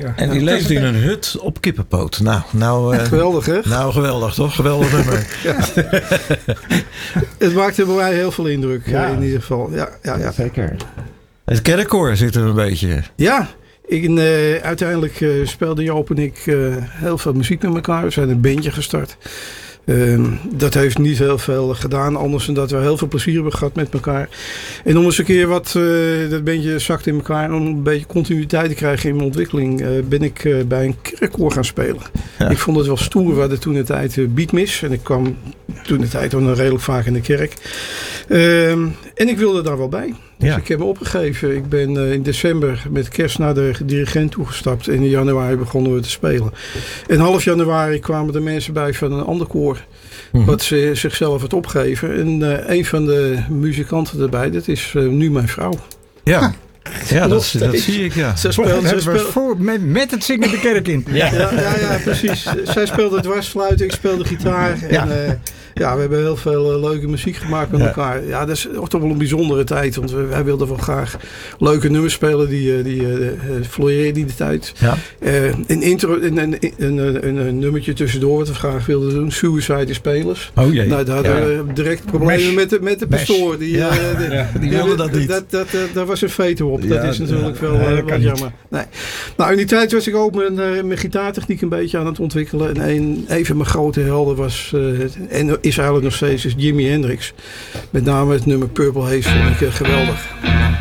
ja. En die leefde in een hut op kippenpoot. Nou, Geweldig, hè? Nou, geweldig, toch? Geweldig nummer. Het maakte bij mij heel veel indruk, Ja. in ieder geval. Ja. Zeker. Het kerkkoor zit er een beetje. Ja, uiteindelijk speelden Joop en ik heel veel muziek met elkaar. We zijn een bandje gestart. Dat heeft niet heel veel gedaan, anders dan dat we heel veel plezier hebben gehad met elkaar. En om eens een keer dat bandje zakt in elkaar, om een beetje continuïteit te krijgen in mijn ontwikkeling, ben ik bij een kerkkoor gaan spelen. Ja. Ik vond het wel stoer. We hadden toen de tijd beatmis en ik kwam toen de tijd ook nog redelijk vaak in de kerk. En ik wilde daar wel bij. Dus Ja. ik heb me opgegeven. Ik ben in december met kerst naar de dirigent toegestapt. En in januari begonnen we te spelen. En half januari kwamen er mensen bij van een ander koor. Wat ze zichzelf had opgegeven. En een van de muzikanten erbij, dat is nu mijn vrouw. Ja, ja dat steeds. zie ik, ja. Ze speelt Met het zingen de kerk in. ja, precies. Zij speelde dwarsfluit, ik speelde gitaar. Ja. En we hebben heel veel leuke muziek gemaakt met elkaar. Ja, dat is toch wel een bijzondere tijd. Want wij wilden wel graag leuke nummers spelen. Die floreerden in de tijd. Ja. Een intro, een nummertje tussendoor wat we graag wilden doen. Suicide Spelers. Oh jee. Nou, daar hadden we direct problemen met de pastoor. Die wilde dat niet. Daar was een veto op. Dat is natuurlijk wel dat wat kan jammer. Nee. Nou, in die tijd was ik ook mijn gitaartechniek een beetje aan het ontwikkelen. En een van mijn grote helden was, en is eigenlijk nog steeds, is Jimi Hendrix. Met name het nummer Purple Haze vond ik geweldig.